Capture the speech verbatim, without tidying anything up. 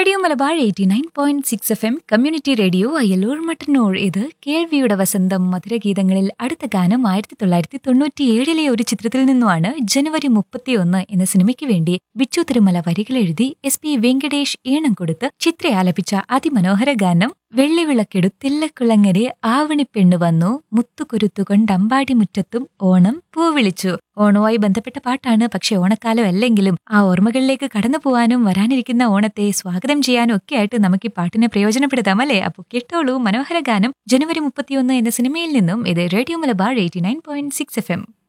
Radio Malabar eighty nine point six F M community radio Ayyalur Mattannur. ഇത് കേൾവിയുടെ വസന്തം മധുരഗീതങ്ങളിൽ അടുത്ത ഗാനം ആയിരത്തി തൊള്ളായിരത്തി തൊണ്ണൂറ്റിയേഴിലെ ഒരു ചിത്രത്തിൽ നിന്നുമാണ്. ജനുവരി മുപ്പത്തിയൊന്ന് എന്ന സിനിമയ്ക്ക് വേണ്ടി ബിച്ചു തിരുമല വരികൾ എഴുതി എസ് പി വെങ്കടേഷ് ഈണം കൊടുത്ത് ചിത്ര ആലപിച്ച അതിമനോഹര ഗാനം. വെള്ളിവിളക്കെടുത്തില്ലക്കുളങ്ങരെ ആവണിപ്പെണ്ണു വന്നു മുത്തുകുരുത്തുകൊണ്ട് അമ്പാടി മുറ്റത്തും ഓണം പൂവിളിച്ചു. ഓണവുമായി ബന്ധപ്പെട്ട പാട്ടാണ്. പക്ഷെ ഓണക്കാലം അല്ലെങ്കിലും ആ ഓർമ്മകളിലേക്ക് കടന്നു പോവാനും വരാനിരിക്കുന്ന ഓണത്തെ സ്വാഗതം ചെയ്യാനും ഒക്കെ ആയിട്ട് നമുക്ക് ഈ പാട്ടിനെ പ്രയോജനപ്പെടുത്താം അല്ലേ? അപ്പോൾ കേട്ടോളൂ മനോഹര ഗാനം ജനുവരി മുപ്പത്തിയൊന്ന് എന്ന സിനിമയിൽ നിന്നും. ഇത് radio Malabar eighty nine point six F M.